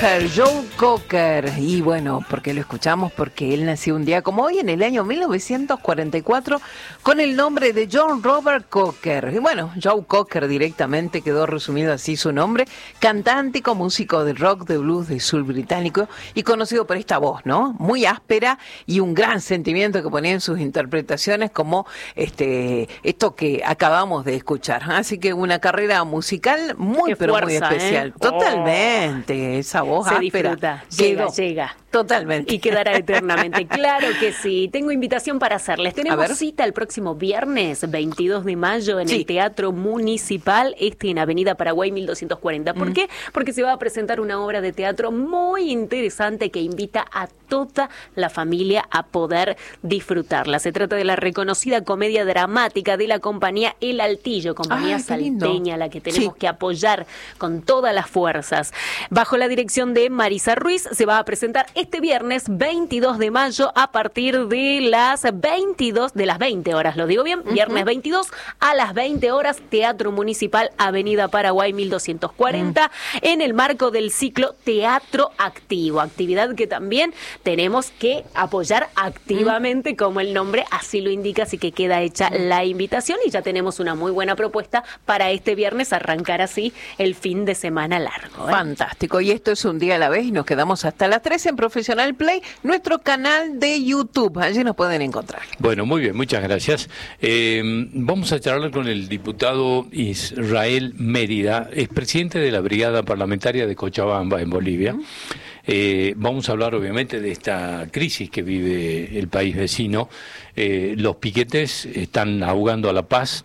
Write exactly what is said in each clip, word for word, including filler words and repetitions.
Joe Cocker, y bueno, ¿por qué lo escuchamos? Porque él nació un día como hoy, en el año mil novecientos cuarenta y cuatro, con el nombre de John Robert Cocker. Y bueno, Joe Cocker directamente quedó resumido así su nombre, cantante y músico de rock, de blues, de soul británico, y conocido por esta voz, ¿no? Muy áspera y un gran sentimiento que ponía en sus interpretaciones, como este esto que acabamos de escuchar. Así que una carrera musical muy, Qué pero fuerza, muy especial. ¿eh? Totalmente, esa voz Se áspera. disfruta, llega, Quedó. llega. Totalmente. Y quedará eternamente. Claro que sí. Tengo invitación para hacerles. Tenemos ver. cita el próximo viernes, veintidós de mayo, en Sí. el Teatro Municipal, este en Avenida Paraguay mil doscientos cuarenta. ¿Por Mm. qué? Porque se va a presentar una obra de teatro muy interesante que invita a toda la familia a poder disfrutarla. Se trata de la reconocida comedia dramática de la compañía El Altillo, compañía Ay, qué lindo. salteña, la que tenemos Sí. que apoyar con todas las fuerzas. Bajo la dirección de Marisa Ruiz, se va a presentar este viernes veintidós de mayo a partir de las veintidós, de las veinte horas, ¿lo digo bien? Uh-huh. Viernes veintidós a las veinte horas, Teatro Municipal, Avenida Paraguay mil doscientos cuarenta, uh-huh. en el marco del ciclo Teatro Activo, actividad que también tenemos que apoyar activamente, uh-huh. como el nombre así lo indica, así que queda hecha uh-huh. la invitación y ya tenemos una muy buena propuesta para este viernes, arrancar así el fin de semana largo, ¿eh? Fantástico, y esto es un día a la vez y nos quedamos hasta las tres en Profesional Play, nuestro canal de YouTube, allí nos pueden encontrar. Bueno, muy bien, muchas gracias. Eh, vamos a charlar con el diputado Israel Mérida, es presidente de la Brigada Parlamentaria de Cochabamba en Bolivia. Uh-huh. Eh, vamos a hablar obviamente de esta crisis que vive el país vecino. Eh, los piquetes están ahogando a la paz,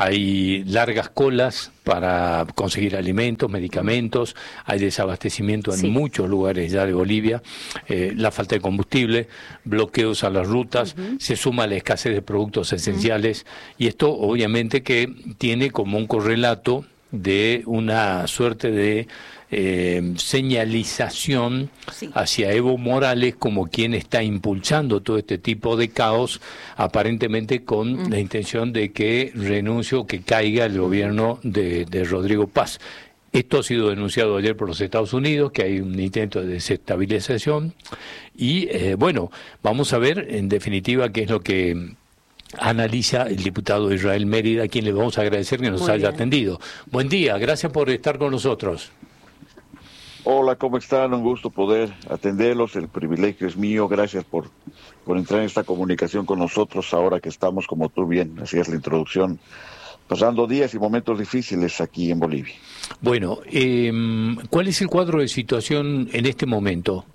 hay largas colas para conseguir alimentos, medicamentos, hay desabastecimiento en sí. muchos lugares ya de Bolivia, eh, la falta de combustible, bloqueos a las rutas, uh-huh. se suma la escasez de productos esenciales, uh-huh. y esto obviamente que tiene como un correlato de una suerte de Eh, señalización sí. hacia Evo Morales como quien está impulsando todo este tipo de caos, aparentemente con mm. la intención de que renuncie o que caiga el gobierno de, de Rodrigo Paz. Esto ha sido denunciado ayer por los Estados Unidos, que hay un intento de desestabilización y eh, bueno, vamos a ver en definitiva qué es lo que analiza el diputado Israel Mérida, a quien le vamos a agradecer que nos Muy haya bien. atendido. Buen día, gracias por estar con nosotros. Hola, ¿cómo están? Un gusto poder atenderlos, el privilegio es mío, gracias por, por entrar en esta comunicación con nosotros ahora que estamos, como tú bien hacías la introducción, pasando días y momentos difíciles aquí en Bolivia. Bueno, eh, ¿cuál es el cuadro de situación en este momento?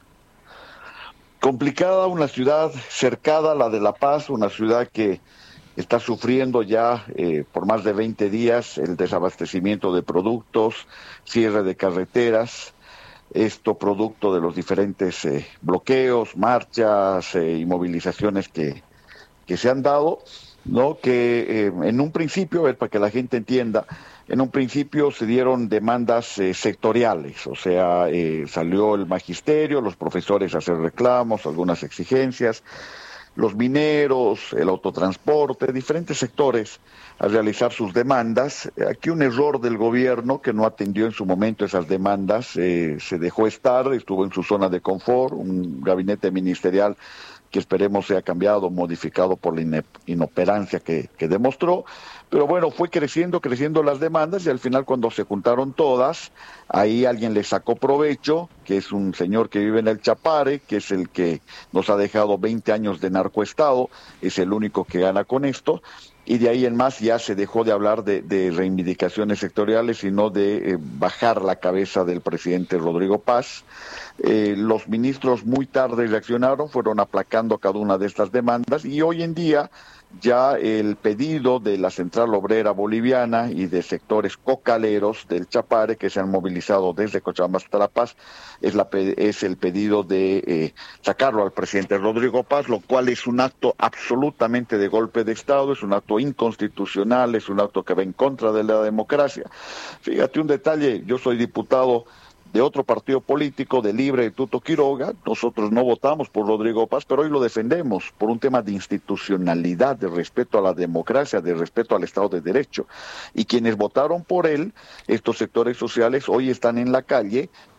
Complicada, una ciudad cercada, la de La Paz, una ciudad que está sufriendo ya eh, por más de veinte días el desabastecimiento de productos, cierre de carreteras, esto producto de los diferentes eh, bloqueos, marchas eh, y movilizaciones que, que se han dado, ¿no? Que eh, en un principio, a ver, para que la gente entienda, en un principio se dieron demandas eh, sectoriales, o sea, eh, salió el magisterio, los profesores a hacer reclamos, algunas exigencias, los mineros, el autotransporte, diferentes sectores a realizar sus demandas. Aquí un error del gobierno que no atendió en su momento esas demandas, eh, se dejó estar, estuvo en su zona de confort, un gabinete ministerial que esperemos sea cambiado, modificado por la inoperancia que, que demostró, pero bueno, fue creciendo, creciendo las demandas y al final cuando se juntaron todas, ahí alguien le sacó provecho, que es un señor que vive en el Chapare, que es el que nos ha dejado veinte años de narcoestado, es el único que gana con esto, y de ahí en más ya se dejó de hablar de, de reivindicaciones sectoriales, sino de eh, bajar la cabeza del presidente Rodrigo Paz. Eh, los ministros muy tarde reaccionaron, fueron aplacando cada una de estas demandas y hoy en día ya el pedido de la Central Obrera Boliviana y de sectores cocaleros del Chapare que se han movilizado desde Cochabamba hasta La Paz es, la, es el pedido de eh, sacarlo al presidente Rodrigo Paz, lo cual es un acto absolutamente de golpe de Estado, es un acto inconstitucional, es un acto que va en contra de la democracia. Fíjate un detalle, yo soy diputado de otro partido político, de Libre de Tuto Quiroga. Nosotros no votamos por Rodrigo Paz, pero hoy lo defendemos por un tema de institucionalidad, de respeto a la democracia, de respeto al Estado de Derecho. Y quienes votaron por él, estos sectores sociales, hoy están en la calle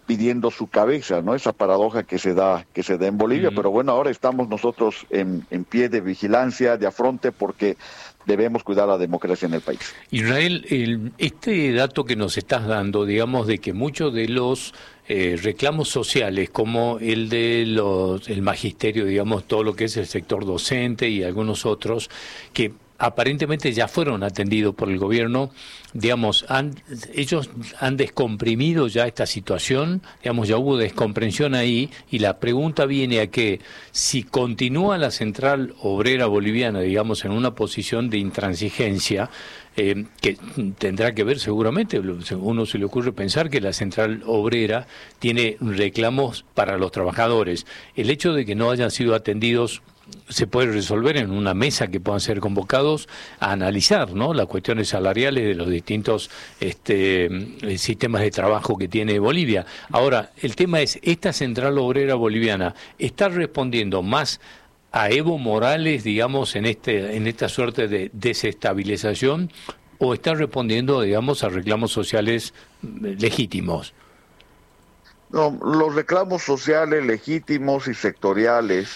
pidiendo su cabeza, ¿no? Esa paradoja que se da, que se da en Bolivia, uh-huh. Pero bueno, ahora estamos nosotros en, en pie de vigilancia, de afronte, porque debemos cuidar la democracia en el país. Israel, el, este dato que nos estás dando, digamos, de que muchos de los eh, reclamos sociales, como el de los, el magisterio, digamos, todo lo que es el sector docente y algunos otros, que aparentemente ya fueron atendidos por el gobierno, digamos, han, ellos han descomprimido ya esta situación, digamos, ya hubo descomprensión ahí, y la pregunta viene a que si continúa la Central Obrera Boliviana, digamos, en una posición de intransigencia, eh, que tendrá que ver seguramente, uno se le ocurre pensar que la Central Obrera tiene reclamos para los trabajadores, el hecho de que no hayan sido atendidos se puede resolver en una mesa que puedan ser convocados a analizar, ¿no?, las cuestiones salariales de los distintos este, sistemas de trabajo que tiene Bolivia. Ahora, el tema es, ¿esta Central Obrera Boliviana está respondiendo más a Evo Morales, digamos, en este en esta suerte de desestabilización, o está respondiendo, digamos, a reclamos sociales legítimos? No, los reclamos sociales legítimos y sectoriales,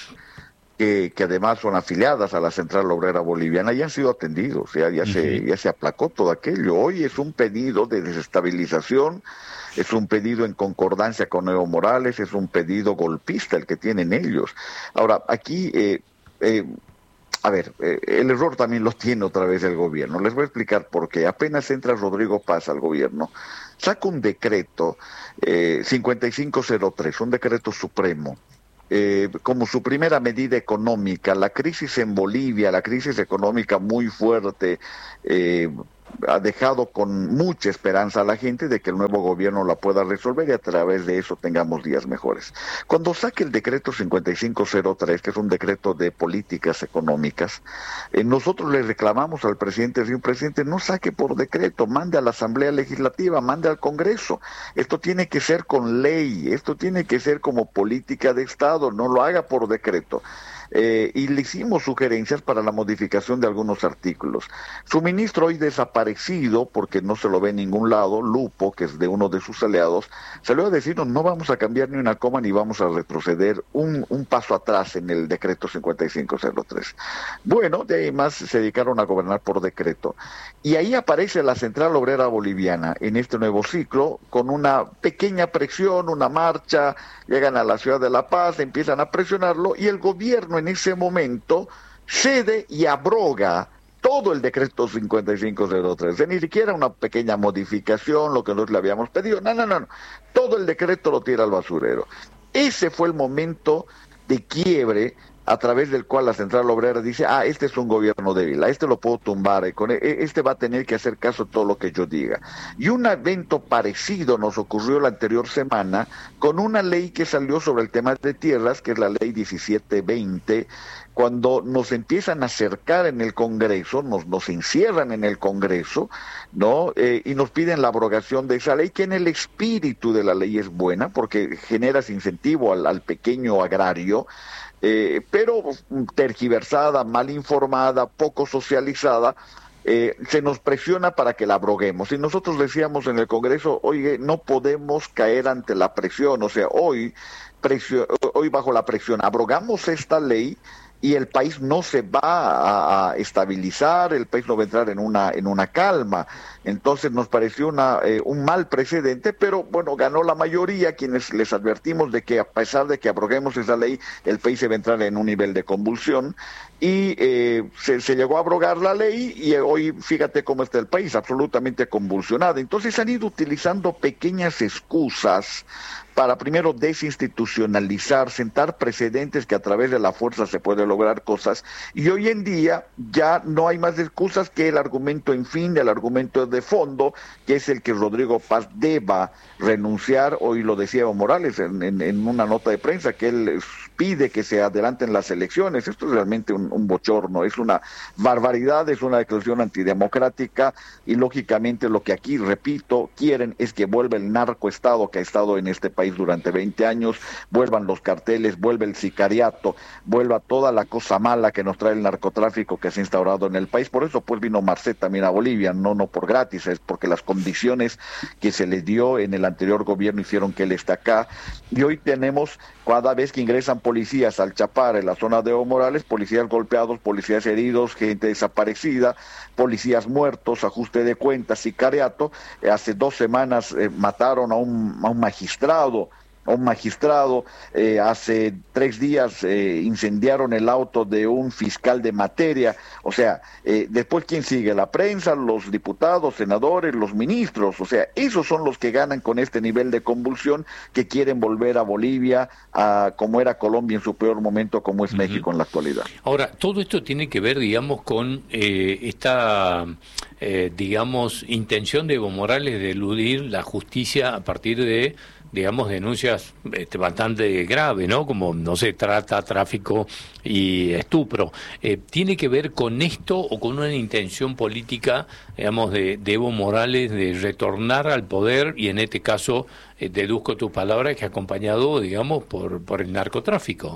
Que, que además son afiliadas a la Central Obrera Boliviana, ya han sido atendidos, ya, ya, uh-huh. se, ya se aplacó todo aquello. Hoy es un pedido de desestabilización, es un pedido en concordancia con Evo Morales, es un pedido golpista el que tienen ellos. Ahora, aquí, eh, eh, a ver, eh, el error también lo tiene otra vez el gobierno. Les voy a explicar por qué. Apenas entra Rodrigo Paz al gobierno, saca un decreto eh, cincuenta y cinco cero tres, un decreto supremo, Eh, como su primera medida económica. La crisis en Bolivia, la crisis económica muy fuerte, eh, ha dejado con mucha esperanza a la gente de que el nuevo gobierno la pueda resolver y a través de eso tengamos días mejores. Cuando saque el decreto cincuenta y cinco cero tres, que es un decreto de políticas económicas, eh, nosotros le reclamamos al presidente, si un presidente no saque por decreto, mande a la Asamblea Legislativa, mande al Congreso. Esto tiene que ser con ley, esto tiene que ser como política de Estado, no lo haga por decreto. Eh, y le hicimos sugerencias para la modificación de algunos artículos. Su ministro, hoy desaparecido, porque no se lo ve en ningún lado, Lupo, que es de uno de sus aliados, salió a decirnos, no vamos a cambiar ni una coma ni vamos a retroceder un, un paso atrás en el decreto cincuenta y cinco cero tres. Bueno, de ahí más se dedicaron a gobernar por decreto. Y ahí aparece la Central Obrera Boliviana en este nuevo ciclo, con una pequeña presión, una marcha, llegan a la ciudad de La Paz, empiezan a presionarlo, y el gobierno en ese momento cede y abroga todo el decreto cincuenta y cinco cero tres, ni siquiera una pequeña modificación, lo que nosotros le habíamos pedido, no, no, no, no, todo el decreto lo tira al basurero. Ese fue el momento de quiebre a través del cual la Central Obrera dice, ah, este es un gobierno débil, a este lo puedo tumbar, este va a tener que hacer caso a todo lo que yo diga. Y un evento parecido nos ocurrió la anterior semana con una ley que salió sobre el tema de tierras, que es la ley diecisiete veinte, cuando nos empiezan a acercar en el Congreso, nos, nos encierran en el Congreso, ¿no? Eh, y nos piden la abrogación de esa ley, que en el espíritu de la ley es buena, porque genera incentivo al, al pequeño agrario, Eh, pero tergiversada, mal informada, poco socializada, eh, se nos presiona para que la abroguemos. Y nosotros decíamos en el Congreso, oye, no podemos caer ante la presión, o sea, hoy, presio, hoy bajo la presión, abrogamos esta ley y el país no se va a, a estabilizar, el país no va a entrar en una en una calma. Entonces nos pareció una eh, un mal precedente, pero bueno, ganó la mayoría, quienes les advertimos de que a pesar de que abroguemos esa ley, el país se va a entrar en un nivel de convulsión, y eh, se, se llegó a abrogar la ley, y hoy fíjate cómo está el país, absolutamente convulsionado. Entonces han ido utilizando pequeñas excusas para primero desinstitucionalizar, sentar precedentes que a través de la fuerza se puede lograr cosas, y hoy en día ya no hay más excusas que el argumento en fin, el argumento de fondo, que es el que Rodrigo Paz deba renunciar. Hoy lo decía Evo Morales en, en, en una nota de prensa, que él pide que se adelanten las elecciones. Esto es realmente un, un bochorno, es una barbaridad, es una declaración antidemocrática, y lógicamente lo que aquí, repito, quieren es que vuelva el narcoestado que ha estado en este país país durante veinte años, vuelvan los carteles, vuelve el sicariato, vuelva toda la cosa mala que nos trae el narcotráfico que se ha instaurado en el país. Por eso pues vino Marcet también a Bolivia, no, no por gratis, es porque las condiciones que se le dio en el anterior gobierno hicieron que él esté acá. Y hoy tenemos, cada vez que ingresan policías al Chapare, en la zona de Evo Morales, policías golpeados, policías heridos, gente desaparecida, policías muertos, ajuste de cuentas, sicariato. Eh, hace dos semanas eh, mataron a un, a un magistrado, a un magistrado, eh, hace tres días eh, incendiaron el auto de un fiscal de materia. O sea, eh, después ¿quién sigue? La prensa, los diputados, senadores, los ministros. O sea, esos son los que ganan con este nivel de convulsión, que quieren volver a Bolivia a como era Colombia en su peor momento, como es uh-huh. México en la actualidad. Ahora, todo esto tiene que ver, digamos, con eh, esta, eh, digamos, intención de Evo Morales de eludir la justicia a partir de, digamos, denuncias este, bastante graves, ¿no? Como, no sé, trata, tráfico y estupro. Eh, ¿Tiene que ver con esto o con una intención política, digamos, de, de Evo Morales de retornar al poder y en este caso, eh, deduzco tus palabras, que acompañado, digamos, por, por el narcotráfico?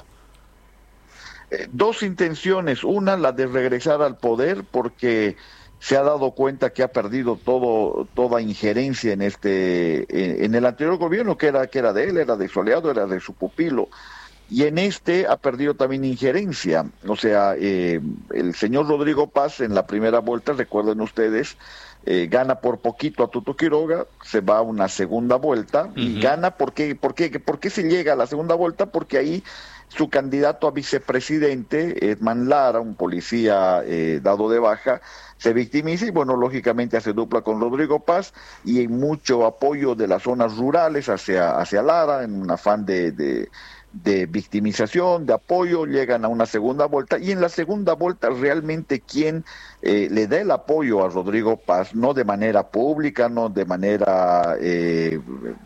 Eh, dos intenciones. Una, la de regresar al poder, porque se ha dado cuenta que ha perdido todo toda injerencia en este en el anterior gobierno, que era que era de él, era de su aliado, era de su pupilo, y en este ha perdido también injerencia. O sea, eh, el señor Rodrigo Paz en la primera vuelta, recuerden ustedes, eh, gana por poquito a Tuto Quiroga, se va a una segunda vuelta y uh-huh. gana. ¿Por qué? ¿Por qué? ¿Por qué se llega a la segunda vuelta? Porque ahí su candidato a vicepresidente, Edman Lara, un policía eh, dado de baja, se victimiza y, bueno, lógicamente hace dupla con Rodrigo Paz, y hay mucho apoyo de las zonas rurales hacia, hacia Lara, en un afán de, de, de victimización, de apoyo, llegan a una segunda vuelta, y en la segunda vuelta realmente quien eh, le da el apoyo a Rodrigo Paz, no de manera pública, no de manera eh,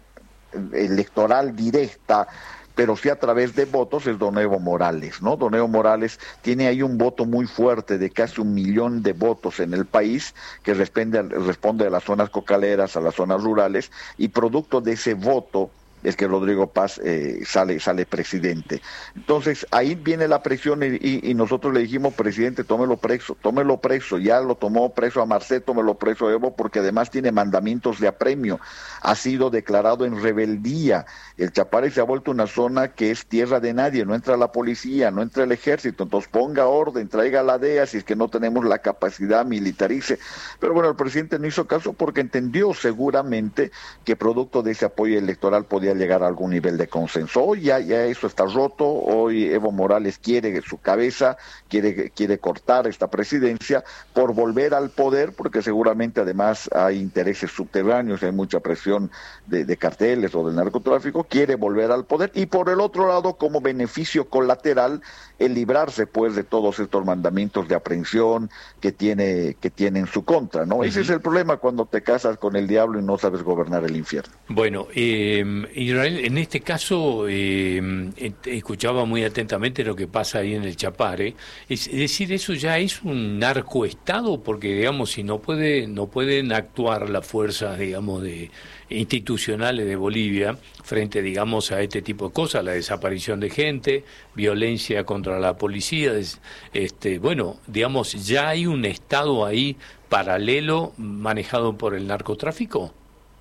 electoral directa, pero sí a través de votos, es don Evo Morales, ¿no? Don Evo Morales tiene ahí un voto muy fuerte de casi un millón de votos en el país, que responde, responde a las zonas cocaleras, a las zonas rurales, y producto de ese voto es que Rodrigo Paz eh, sale sale presidente. Entonces ahí viene la presión y, y, y nosotros le dijimos, presidente, tómelo preso, tómelo preso. Ya lo tomó preso a Marcet, tómelo preso a Evo, porque además tiene mandamientos de apremio, ha sido declarado en rebeldía. El Chapare se ha vuelto una zona que es tierra de nadie, no entra la policía, no entra el ejército, entonces ponga orden, traiga la D E A, si es que no tenemos la capacidad, militarice. Pero bueno, el presidente no hizo caso porque entendió seguramente que producto de ese apoyo electoral podía llegar a algún nivel de consenso. Hoy ya, ya eso está roto. Hoy Evo Morales quiere su cabeza, quiere, quiere cortar esta presidencia por volver al poder, porque seguramente además hay intereses subterráneos, hay mucha presión de, de carteles o del narcotráfico, quiere volver al poder, y por el otro lado, como beneficio colateral, el librarse pues de todos estos mandamientos de aprehensión que tiene, que tiene en su contra, ¿no? Uh-huh. Ese es el problema cuando te casas con el diablo y no sabes gobernar el infierno. Bueno, eh, Israel, en este caso eh, escuchaba muy atentamente lo que pasa ahí en el Chapare. Es, es decir, eso ya es un narcoestado, porque digamos, si no puede, no pueden actuar las fuerzas, digamos, de institucionales de Bolivia frente, digamos, a este tipo de cosas, la desaparición de gente, violencia contra la policía, este, bueno, digamos, ya hay un estado ahí paralelo manejado por el narcotráfico.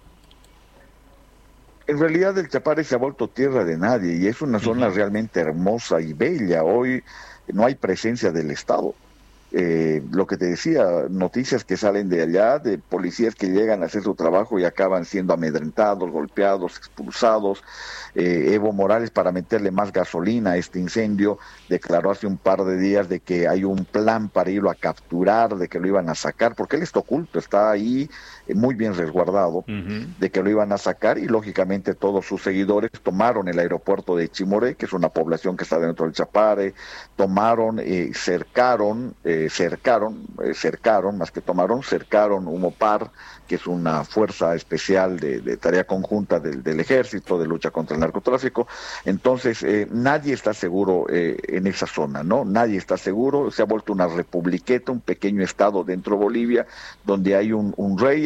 En realidad el Chapare se ha vuelto tierra de nadie y es una zona uh-huh. realmente hermosa y bella. Hoy no hay presencia del Estado. Eh, lo que te decía, noticias que salen de allá, de policías que llegan a hacer su trabajo y acaban siendo amedrentados, golpeados, expulsados. Eh, Evo Morales, para meterle más gasolina a este incendio, declaró hace un par de días de que hay un plan para irlo a capturar, de que lo iban a sacar, porque él está oculto, está ahí eh, muy bien resguardado, uh-huh. de que lo iban a sacar, y lógicamente todos sus seguidores tomaron el aeropuerto de Chimoré, que es una población que está dentro del Chapare, tomaron, eh, cercaron, eh, cercaron, eh, cercaron, más que tomaron, cercaron Humopar, que es una fuerza especial de, de tarea conjunta del, del ejército, de lucha contra el narcotráfico. Entonces, eh, nadie está seguro eh, en esa zona, ¿no? Nadie está seguro, se ha vuelto una republiqueta, un pequeño estado dentro de Bolivia, donde hay un, un rey, hay un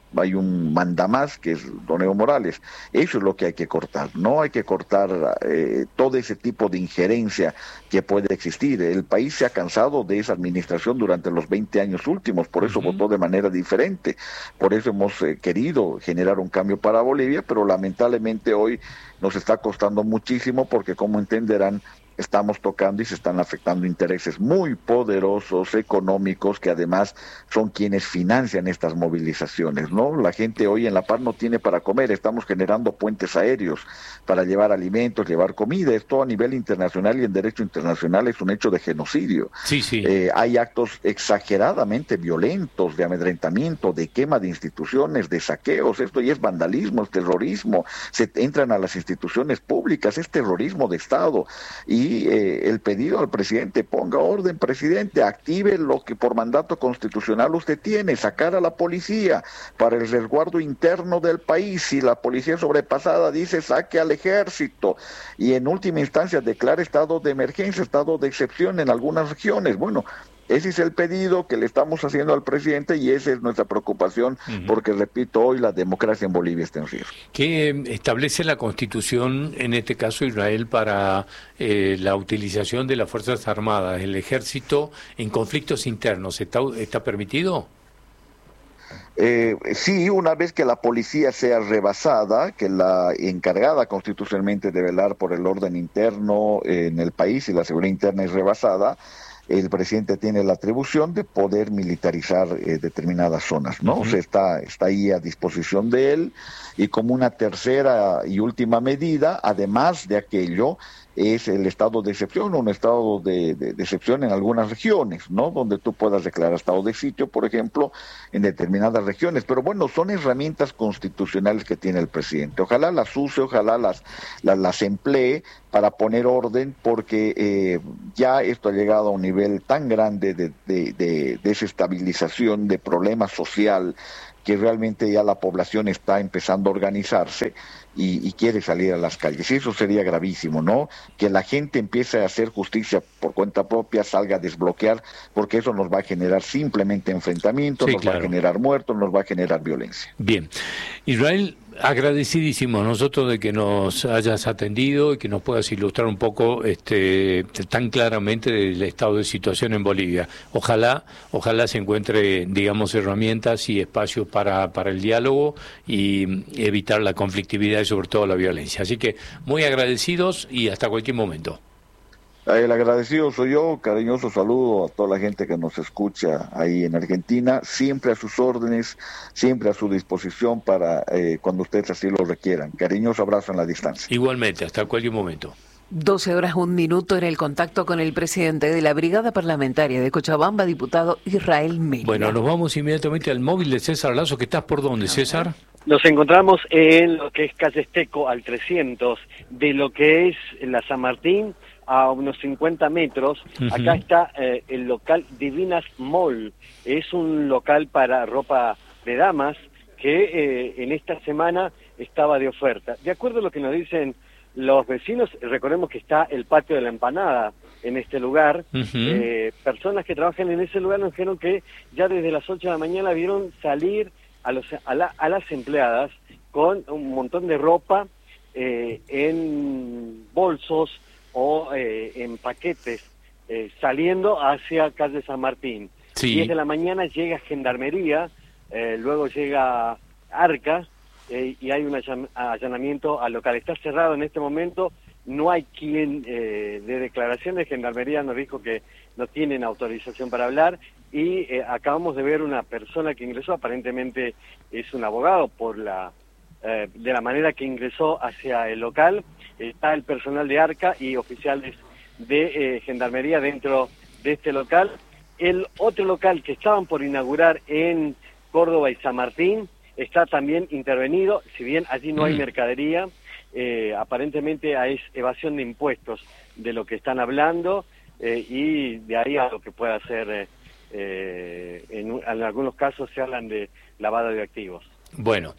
hay un mandamás que es don Evo Morales. Eso es lo que hay que cortar, no hay que cortar eh, todo ese tipo de injerencia que puede existir. El país se ha cansado de esa administración durante los veinte años últimos, por eso uh-huh. votó de manera diferente, por eso hemos eh, querido generar un cambio para Bolivia, pero lamentablemente hoy nos está costando muchísimo porque, como entenderán, estamos tocando y se están afectando intereses muy poderosos, económicos, que además son quienes financian estas movilizaciones, ¿no? La gente hoy en La Paz no tiene para comer, estamos generando puentes aéreos para llevar alimentos, llevar comida, esto a nivel internacional y en derecho internacional es un hecho de genocidio. Sí, sí. Eh, hay actos exageradamente violentos, de amedrentamiento, de quema de instituciones, de saqueos, esto ya es vandalismo, es terrorismo, se entran a las instituciones públicas, es terrorismo de Estado, y Y eh, el pedido al presidente, ponga orden, presidente, active lo que por mandato constitucional usted tiene, sacar a la policía para el resguardo interno del país. Si la policía sobrepasada dice saque al ejército y en última instancia declare estado de emergencia, estado de excepción en algunas regiones. Bueno, ese es el pedido que le estamos haciendo al presidente y esa es nuestra preocupación, uh-huh. porque, repito, hoy la democracia en Bolivia está en riesgo. ¿Qué establece la Constitución, en este caso Israel, para eh, la utilización de las Fuerzas Armadas, el Ejército, en conflictos internos? ¿Está, está permitido? Eh, sí, una vez que la policía sea rebasada, que la encargada constitucionalmente de velar por el orden interno en el país y la seguridad interna es rebasada, el presidente tiene la atribución de poder militarizar eh, determinadas zonas, ¿no? Uh-huh. O sea, está, está ahí a disposición de él, y como una tercera y última medida, además de aquello, es el estado de excepción, un estado de, de, de excepción en algunas regiones, ¿no? Donde tú puedas declarar estado de sitio, por ejemplo, en determinadas regiones. Pero bueno, son herramientas constitucionales que tiene el presidente. Ojalá las use, ojalá las, las, las emplee para poner orden, porque eh, ya esto ha llegado a un nivel tan grande de, de, de desestabilización, de problema social, que realmente ya la población está empezando a organizarse y, y quiere salir a las calles. Y eso sería gravísimo, ¿no? Que la gente empiece a hacer justicia por cuenta propia, salga a desbloquear, porque eso nos va a generar simplemente enfrentamientos, sí, nos claro. va a generar muertos, nos va a generar violencia. Bien. Israel, agradecidísimos nosotros de que nos hayas atendido y que nos puedas ilustrar un poco este tan claramente el estado de situación en Bolivia. Ojalá, ojalá se encuentre, digamos, herramientas y espacios para, para el diálogo y evitar la conflictividad y sobre todo la violencia. Así que muy agradecidos y hasta cualquier momento. El agradecido soy yo, cariñoso saludo a toda la gente que nos escucha ahí en Argentina, siempre a sus órdenes, siempre a su disposición para eh, cuando ustedes así lo requieran. Cariñoso abrazo en la distancia. Igualmente, hasta cualquier momento. doce horas, un minuto en el contacto con el presidente de la Brigada Parlamentaria de Cochabamba, diputado Israel Mérida. Bueno, nos vamos inmediatamente al móvil de César Lazo, que estás por dónde, César. Nos encontramos en lo que es calle Esteco al trescientos, de lo que es la San Martín, a unos cincuenta metros. Uh-huh. Acá está eh, el local Divinas Mall. Es un local para ropa de damas que eh, en esta semana estaba de oferta. De acuerdo a lo que nos dicen los vecinos, recordemos que está el patio de la empanada en este lugar. Uh-huh. Eh, personas que trabajan en ese lugar nos dijeron que ya desde las ocho de la mañana vieron salir a, los, a, la, a las empleadas con un montón de ropa eh, en bolsos o eh, en paquetes, eh, saliendo hacia calle San Martín. Sí. diez de la mañana llega Gendarmería, eh, luego llega Arca, eh, y hay un allanamiento al local. Está cerrado en este momento, no hay quien eh, de declaraciones. Gendarmería nos dijo que no tienen autorización para hablar, y eh, acabamos de ver una persona que ingresó, aparentemente es un abogado, por la eh, de la manera que ingresó hacia el local. Está el personal de Arca y oficiales de eh, Gendarmería dentro de este local. El otro local que estaban por inaugurar en Córdoba y San Martín está también intervenido, si bien allí no hay mercadería, eh, aparentemente es evasión de impuestos de lo que están hablando, eh, y de ahí a lo que pueda ser, eh, eh, en, en algunos casos se hablan de lavado de activos. Bueno,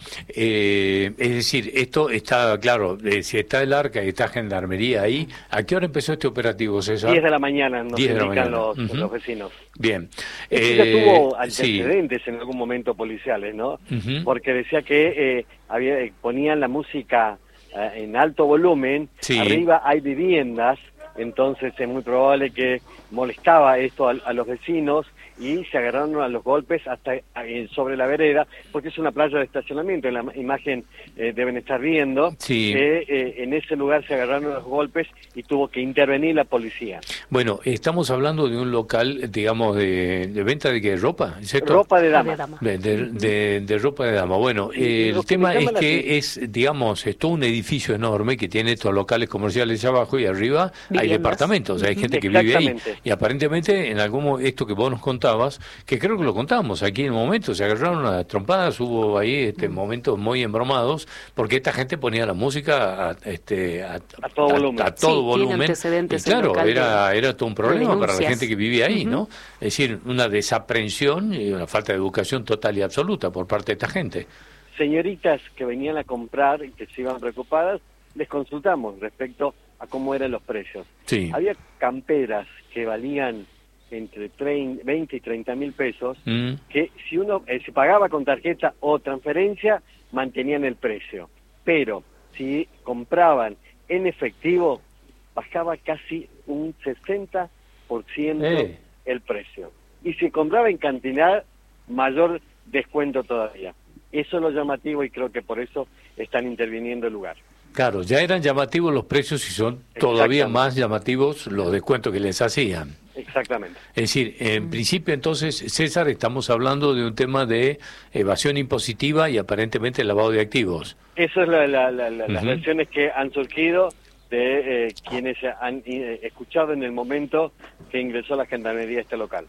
eh, es decir, esto está, claro, eh, si está el Arca y está Gendarmería ahí, ¿a qué hora empezó este operativo, César? diez de la mañana nos diez de la indican mañana. Los, Uh-huh. los vecinos. Bien. Esto Eh, ya tuvo sí. antecedentes en algún momento policiales, ¿no? Uh-huh. Porque decía que eh, había, ponían la música eh, en alto volumen, Sí. arriba hay viviendas, entonces es muy probable que molestaba esto a, a los vecinos y se agarraron a los golpes hasta eh, sobre la vereda, porque es una playa de estacionamiento, en la imagen eh, deben estar viendo, Sí. que eh, en ese lugar se agarraron a los golpes y tuvo que intervenir la policía. Bueno, estamos hablando de un local, digamos, de, de venta de qué, ropa, ¿cierto? Ropa de dama. De dama. De, de, de- de ropa de dama. Bueno, Sí, eh, lo el que me tema llama es la que atención- es, digamos, es todo un edificio enorme que tiene estos locales comerciales abajo y arriba hay Viviendas. departamentos, hay gente que vive ahí. Exactamente. Y aparentemente, en algún mo- esto que vos nos contabas, que creo que lo contábamos aquí en un momento, se agarraron a trompadas, hubo ahí este, momentos muy embromados, porque esta gente ponía la música a, este, a, A todo volumen. a todo Sí, tiene volumen. antecedentes Y el claro, local de- era, era todo un problema para la denuncias. gente que vivía ahí, ¿no? Es decir, una desaprensión y una falta de educación total y absoluta por parte de esta gente. Señoritas que venían a comprar y que se iban preocupadas, les consultamos respecto a cómo eran los precios. Sí. Había camperas que valían entre treinta, veinte y treinta mil pesos, Mm. que si uno eh, se pagaba con tarjeta o transferencia, mantenían el precio. Pero si compraban en efectivo, bajaba casi un sesenta por ciento Eh. el precio. Y si compraba en cantidad, mayor descuento todavía. Eso es lo llamativo y creo que por eso están interviniendo el lugar. Claro, ya eran llamativos los precios y son todavía Exactamente. más llamativos los descuentos que les hacían. Exactamente. Es decir, en principio entonces, César, estamos hablando de un tema de evasión impositiva y aparentemente lavado de activos. Eso es la, la- la- la- las Ujú. versiones que han surgido de eh, quienes han eh, escuchado en el momento que ingresó la Gendarmería a este local.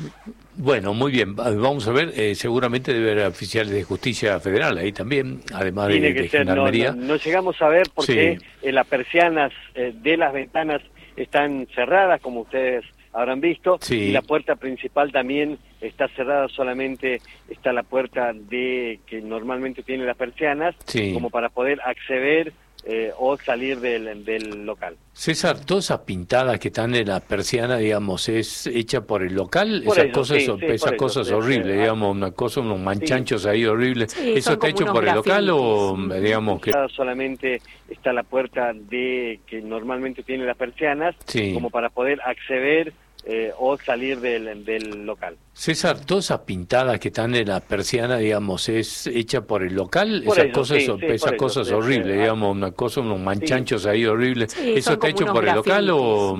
Bueno, muy bien, va- vamos a ver, eh, seguramente debe haber oficiales de justicia federal ahí también, además de, Tiene que de ser, no, Gendarmería. no, no llegamos a ver porque Sí. eh, las persianas eh, de las ventanas están cerradas, como ustedes habrán visto, Sí. y la puerta principal también está cerrada, solamente está la puerta de que normalmente tiene las persianas, Sí. como para poder acceder eh, o salir del, del local. César, todas esas pintadas que están en la persiana, digamos, ¿es hecha por el local? Por esas ellos, cosas, sí, son- sí, esas por cosas ellos, horribles, eh, ah. digamos, una cosa, unos manchanchos ahí horribles. Sí, ¿Eso son está como hecho unos por el local o, grafitis. digamos, que... Solamente está la puerta de que normalmente tiene las persianas, Sí. como para poder acceder eh, o salir del, del local. César, todas esas pintadas que están en la persiana, digamos, ¿es hecha por el local? Por esas ellos, cosas, sí, son- sí, esas por cosas ellos, horribles, eh, ah. digamos, una cosa, unos manchanchos ahí horribles. Sí, ¿Eso son está como hecho unos por el local o,